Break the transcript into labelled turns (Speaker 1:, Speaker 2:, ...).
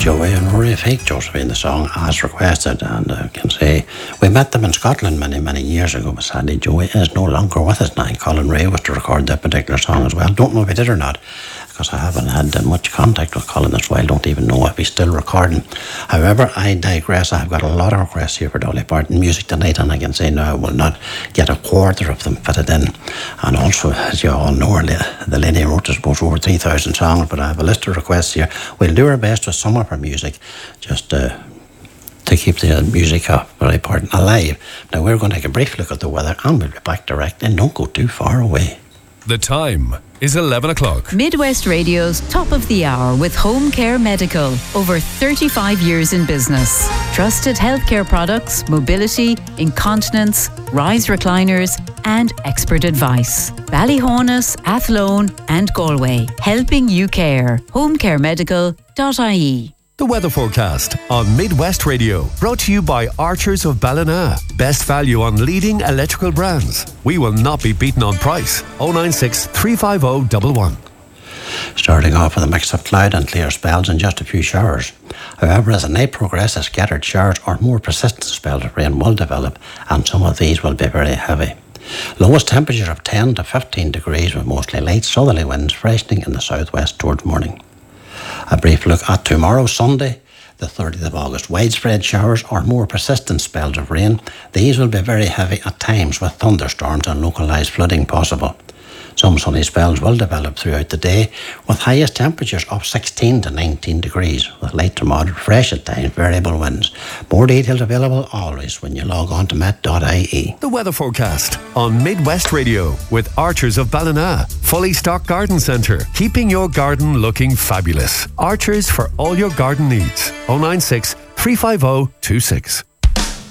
Speaker 1: Joey and Rory Fake Josephine, the song as requested, and I can say we met them in Scotland many years ago, but sadly Joey is no longer with us now. Colin Ray was to record that particular song as well. Don't know if he did or not, because I haven't had much contact with Colin as well. I don't even know if he's still recording. However, I digress. I've got a lot of requests here for Dolly Parton music tonight, and I can say now I will not get a quarter of them fitted in. And also, as you all know, the lady wrote, I suppose, over 3,000 songs, but I have a list of requests here. We'll do our best with some of her music, just to keep the music of Dolly Parton alive. Now, we're going to take a brief look at the weather, and we'll be back direct, and don't go too far away.
Speaker 2: The time is 11 o'clock.
Speaker 3: Midwest Radio's Top of the Hour with Home Care Medical. Over 35 years in business. Trusted healthcare products, mobility, incontinence, rise recliners, and expert advice. Ballyhonus, Athlone, and Galway. Helping you care. homecaremedical.ie.
Speaker 2: The weather forecast on Midwest Radio, brought to you by Archers of Ballina. Best value on leading electrical brands. We will not be beaten on price. 096 350 111.
Speaker 1: Starting off with a mix of cloud and clear spells and just a few showers. However, as the night progresses, scattered showers or more persistent spells of rain will develop, and some of these will be very heavy. Lowest temperature of 10 to 15 degrees with mostly light southerly winds freshening in the southwest towards morning. A brief look at tomorrow, Sunday, the 30th of August. Widespread showers or more persistent spells of rain. These will be very heavy at times with thunderstorms and localised flooding possible. Some sunny spells will develop throughout the day with highest temperatures of 16 to 19 degrees with light to moderate, fresh at times, variable winds. More details available always when you log on to met.ie.
Speaker 2: The weather forecast on Midwest Radio with Archers of Ballina. Fully stocked garden centre, keeping your garden looking fabulous. Archers for all your garden needs. 096 350 26.